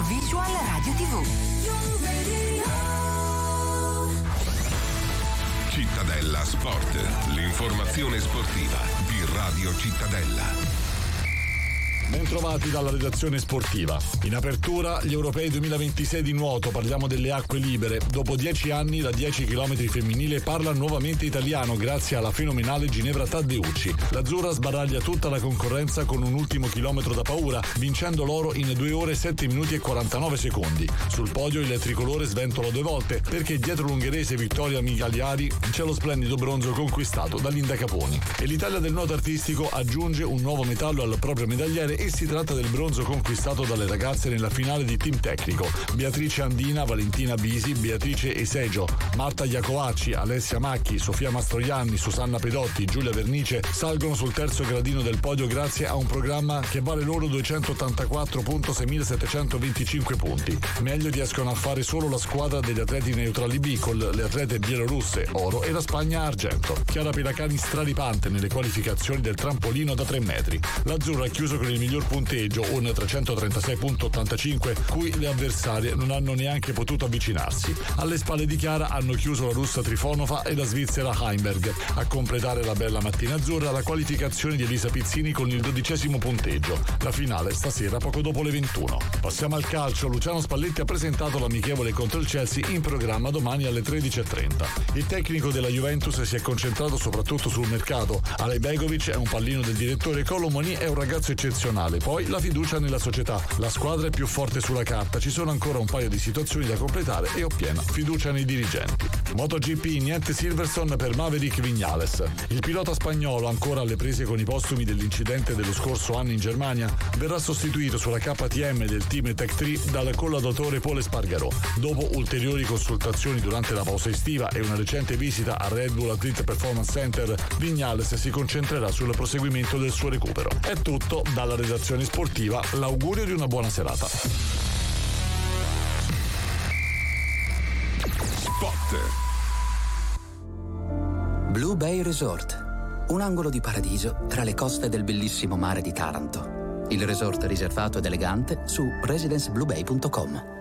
Visual Radio TV. Cittadella Sport, l'informazione sportiva di Radio Cittadella. Bentrovati dalla redazione sportiva. In apertura gli europei 2026 di nuoto, parliamo delle acque libere. Dopo 10 anni la 10 km femminile parla nuovamente italiano grazie alla fenomenale Ginevra Taddeucci. L'azzurra sbaraglia tutta la concorrenza con un ultimo chilometro da paura, vincendo l'oro in 2 ore 7 minuti e 49 secondi. Sul podio il tricolore sventola 2 volte, perché dietro l'ungherese Vittoria Migagliari c'è lo splendido bronzo conquistato da Linda Caponi. E l'Italia del nuoto artistico aggiunge un nuovo metallo al proprio medagliere, e si tratta del bronzo conquistato dalle ragazze nella finale di team tecnico. Beatrice Andina, Valentina Bisi, Beatrice Esegio, Marta Iacovacci, Alessia Macchi, Sofia Mastroianni, Susanna Pedotti, Giulia Vernice salgono sul terzo gradino del podio grazie a un programma che vale loro 284.6725 punti. Meglio riescono a fare solo la squadra degli atleti neutrali B, con le atlete bielorusse oro e la Spagna argento. Chiara Pelacani straripante nelle qualificazioni del trampolino da 3 metri. L'azzurra ha chiuso con il miglior punteggio, un 336.85, cui le avversarie non hanno neanche potuto avvicinarsi. Alle spalle di Chiara hanno chiuso la russa Trifonova e la svizzera Heimberg. A completare la bella mattina azzurra la qualificazione di Elisa Pizzini con il 12° punteggio. La finale stasera poco dopo le 21. Passiamo al calcio. Luciano Spalletti ha presentato l'amichevole contro il Chelsea, in programma domani alle 13:30. Il tecnico della Juventus si è concentrato soprattutto sul mercato. Alej Begovic è un pallino del direttore, Colomoni è un ragazzo eccezionale. Poi la fiducia nella società. La squadra è più forte sulla carta, ci sono ancora un paio di situazioni da completare e ho piena fiducia nei dirigenti. MotoGP, niente Silverstone per Maverick Viñales. Il pilota spagnolo, ancora alle prese con i postumi dell'incidente dello scorso anno in Germania, verrà sostituito sulla KTM del team Tech3 dal collaudatore Pol Espargaró. Dopo ulteriori consultazioni durante la pausa estiva e una recente visita al Red Bull Athletic Performance Center, Viñales si concentrerà sul proseguimento del suo recupero. È tutto dalla redazione sportiva, l'augurio di una buona serata. Spot. Blue Bay Resort, un angolo di paradiso tra le coste del bellissimo mare di Taranto. Il resort riservato ed elegante su residencebluebay.com.